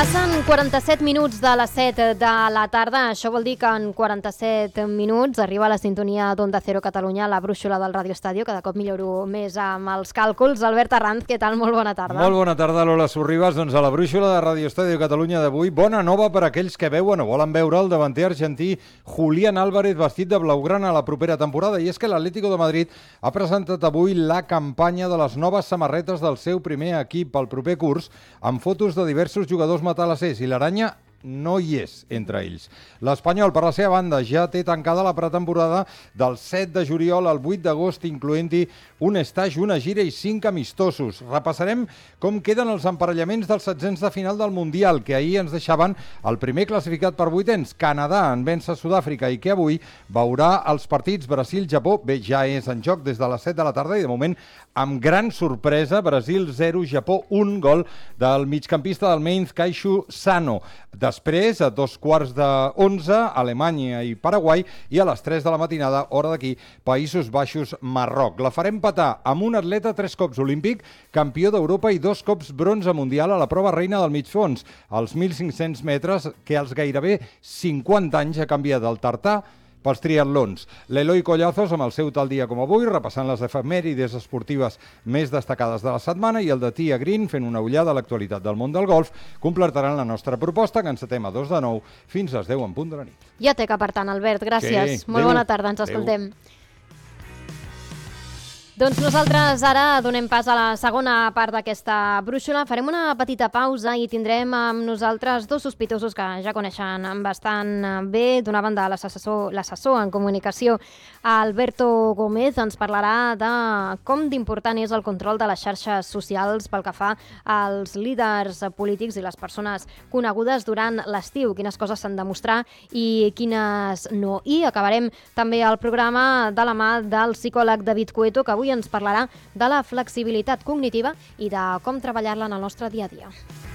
Passen 47 minuts de les 7 de la tarda. Això vol dir que en 47 minuts arriba la sintonia d'Onda Cero Catalunya, la brúixola del Radio Estadio. Cada cop milloro més amb els càlculs. Albert Arranz, què tal? Molt bona tarda. Molt bona tarda, Lola Sorribas. Doncs a la brúixola de Radio Estadio Catalunya d'avui, bona nova per a aquells que veuen o volen veure el davanter argentí Julián Álvarez vestit de blaugrana a la propera temporada. I és que l'Atlético de Madrid ha presentat avui la campanya de les noves samarretes del seu primer equip al proper curs, amb fotos de diversos jugadors matalassers, i l'Aranya no hi és entre ells. L'Espanyol, per la seva banda, ja té tancada la pretemporada del 7 de juliol al 8 d'agost, incloent-hi un estatge, una gira i 5 amistosos. Repassarem com queden els emparellaments dels setzents de final del Mundial, que ahir ens deixaven el primer classificat per vuitens, Canadà, en vèncer Sud-àfrica, i que avui veurà els partits Brasil-Japó. Bé, ja és en joc des de les 7 de la tarda i, de moment, amb gran sorpresa, Brasil 0, Japó 1, gol del migcampista del Mainz, Kaixu Sano. Després, a 11:15, Alemanya i Paraguai, i a les 3 de la matinada, hora d'aquí, Països Baixos, Marroc. La farem petar amb un atleta 3 cops olímpic, campió d'Europa i 2 cops bronze mundial a la prova reina del mig fons, als 1.500 metres, que als gairebé 50 anys ha canviat el tartà pels triatlons. L'Eloi Collazos, amb el seu tal dia com avui, repassant les efemèrides esportives més destacades de la setmana, i el de Tia Green, fent una ullada a l'actualitat del món del golf, completaran la nostra proposta, que encetem a 2 de 9 fins a les 10 en punt de la nit. Ja té que per tant, Albert, gràcies. Sí, molt bona tarda, ens escoltem. Doncs nosaltres ara donem pas a la segona part d'aquesta brúixola. Farem una petita pausa i tindrem amb nosaltres dos sospitosos que ja coneixen bastant bé. D'una banda, l'assessor en comunicació, Alberto Gómez, ens parlarà de com d'important és el control de les xarxes socials pel que fa als líders polítics i les persones conegudes durant l'estiu, quines coses s'han de mostrar i quines no. I acabarem també el programa de la mà del psicòleg David Cueto, que avui ens parlarà de la flexibilitat cognitiva i de com treballar-la en el nostre dia a dia.